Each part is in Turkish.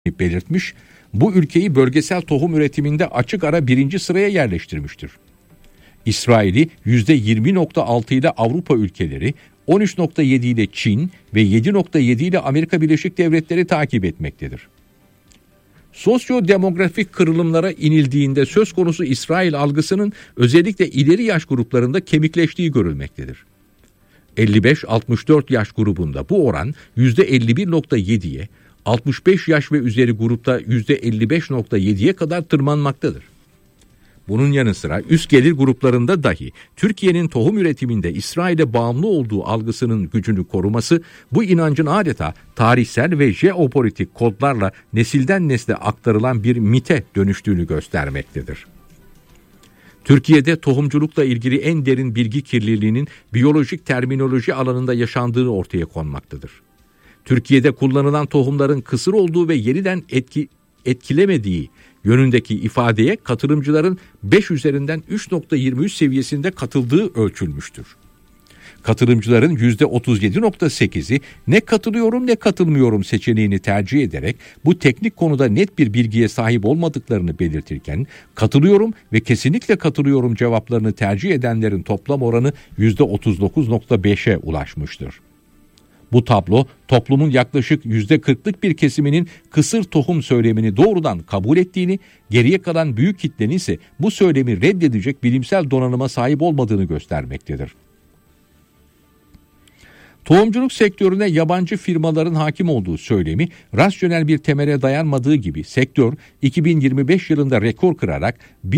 belirtmiş, bu ülkeyi bölgesel tohum üretiminde açık ara 1. sıraya yerleştirmiştir. İsrail'i %20.6 ile Avrupa ülkeleri, 13.7 ile Çin ve 7.7 ile Amerika Birleşik Devletleri takip etmektedir. Sosyo-demografik kırılımlara inildiğinde söz konusu İsrail algısının özellikle ileri yaş gruplarında kemikleştiği görülmektedir. 55-64 yaş grubunda bu oran %51.7'ye, 65 yaş ve üzeri grupta %55.7'ye kadar tırmanmaktadır. Bunun yanı sıra üst gelir gruplarında dahi Türkiye'nin tohum üretiminde İsrail'e bağımlı olduğu algısının gücünü koruması, bu inancın adeta tarihsel ve jeopolitik kodlarla nesilden nesle aktarılan bir mite dönüştüğünü göstermektedir. Türkiye'de tohumculukla ilgili en derin bilgi kirliliğinin biyolojik terminoloji alanında yaşandığı ortaya konmaktadır. Türkiye'de kullanılan tohumların kısır olduğu ve yeniden etkilemediği yönündeki ifadeye katılımcıların 5 üzerinden 3.23 seviyesinde katıldığı ölçülmüştür. Katılımcıların %37.8'i ne katılıyorum ne katılmıyorum seçeneğini tercih ederek bu teknik konuda net bir bilgiye sahip olmadıklarını belirtirken, katılıyorum ve kesinlikle katılıyorum cevaplarını tercih edenlerin toplam oranı %39.5'e ulaşmıştır. Bu tablo toplumun yaklaşık %40'lık bir kesiminin kısır tohum söylemini doğrudan kabul ettiğini, geriye kalan büyük kitlenin ise bu söylemi reddedecek bilimsel donanıma sahip olmadığını göstermektedir. Tohumculuk sektörüne yabancı firmaların hakim olduğu söylemi rasyonel bir temele dayanmadığı gibi sektör 2025 yılında rekor kırarak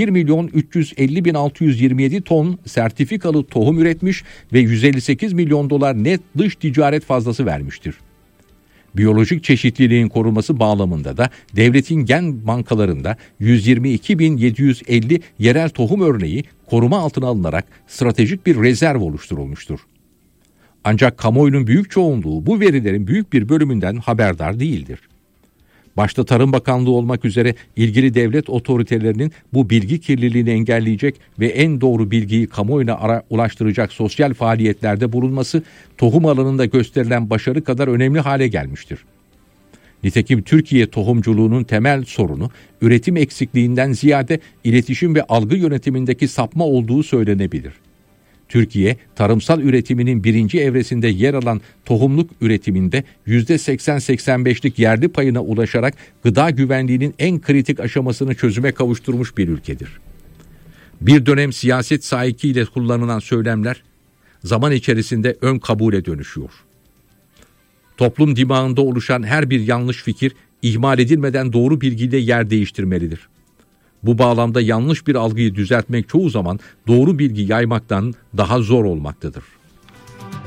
1.350.627 ton sertifikalı tohum üretmiş ve 158 milyon dolar net dış ticaret fazlası vermiştir. Biyolojik çeşitliliğin korunması bağlamında da devletin gen bankalarında 122.750 yerel tohum örneği koruma altına alınarak stratejik bir rezerv oluşturulmuştur. Ancak kamuoyunun büyük çoğunluğu bu verilerin büyük bir bölümünden haberdar değildir. Başta Tarım Bakanlığı olmak üzere ilgili devlet otoritelerinin bu bilgi kirliliğini engelleyecek ve en doğru bilgiyi kamuoyuna ulaştıracak sosyal faaliyetlerde bulunması tohum alanında gösterilen başarı kadar önemli hale gelmiştir. Nitekim Türkiye tohumculuğunun temel sorunu üretim eksikliğinden ziyade iletişim ve algı yönetimindeki sapma olduğu söylenebilir. Türkiye, tarımsal üretiminin 1. evresinde yer alan tohumluk üretiminde %80-85'lik yerli payına ulaşarak gıda güvenliğinin en kritik aşamasını çözüme kavuşturmuş bir ülkedir. Bir dönem siyaset sahikiyle kullanılan söylemler zaman içerisinde ön kabule dönüşüyor. Toplum dimağında oluşan her bir yanlış fikir ihmal edilmeden doğru bilgiyle yer değiştirmelidir. Bu bağlamda yanlış bir algıyı düzeltmek çoğu zaman doğru bilgi yaymaktan daha zor olmaktadır.